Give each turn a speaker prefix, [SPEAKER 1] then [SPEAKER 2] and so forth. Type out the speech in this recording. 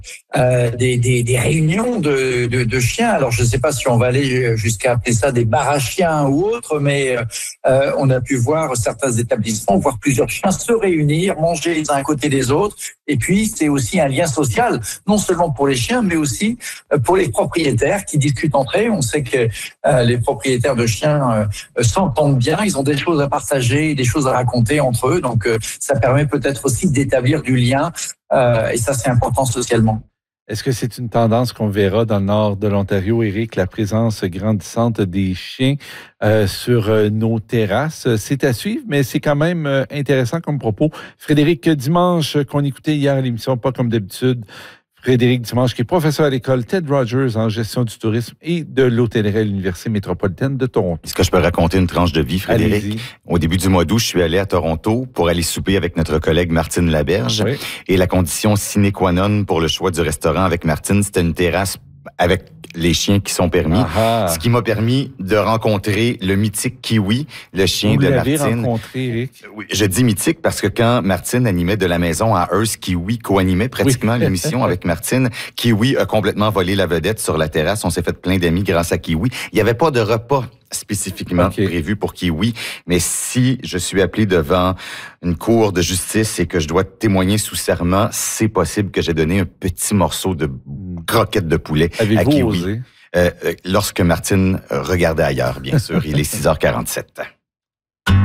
[SPEAKER 1] des réunions de chiens. Alors je ne sais pas si on va aller jusqu'à appeler ça des bars à chiens ou autre, mais on a pu voir certains établissements, voir plusieurs chiens se réunir, manger les uns à côté des autres. Et puis c'est aussi un lien social, non seulement pour les chiens, mais aussi pour les propriétaires qui discutent entre eux. On sait que les propriétaires de chiens s'entendent bien, ils ont des choses à partager, des choses à raconter entre eux. Donc ça permet peut-être aussi d'établir du lien. Et ça, c'est important socialement.
[SPEAKER 2] Est-ce que c'est une tendance qu'on verra dans le nord de l'Ontario, Éric, la présence grandissante des chiens sur nos terrasses? C'est à suivre, mais c'est quand même intéressant comme propos. Frédéric, dimanche, qu'on écoutait hier à l'émission, pas comme d'habitude, Frédéric Dimanche, qui est professeur à l'école Ted Rogers en gestion du tourisme et de l'hôtellerie à l'Université métropolitaine de Toronto.
[SPEAKER 3] Est-ce que je peux raconter une tranche de vie, Frédéric?
[SPEAKER 2] Allez-y.
[SPEAKER 3] Au début du mois d'août, je suis allé à Toronto pour aller souper avec notre collègue Martine Laberge.
[SPEAKER 2] Oui.
[SPEAKER 3] Et la condition sine qua non pour le choix du restaurant avec Martine, c'était une terrasse avec les chiens qui sont permis. Ce qui m'a permis de rencontrer le mythique Kiwi, le chien de Martine.
[SPEAKER 2] Vous l'avez rencontré, Éric?
[SPEAKER 3] Oui, je dis mythique parce que quand Martine animait de la maison à Hearst, Kiwi co-animait pratiquement l'émission avec Martine. Kiwi a complètement volé la vedette sur la terrasse. On s'est fait plein d'amis grâce à Kiwi. Il n'y avait pas de repas spécifiquement prévu pour Kiwi, mais si je suis appelé devant une cour de justice et que je dois témoigner sous serment, c'est possible que j'ai donné un petit morceau de croquette de poulet à Kiwi.
[SPEAKER 2] Osé?
[SPEAKER 3] Lorsque Martine regardait ailleurs, bien sûr. Il est 6h47.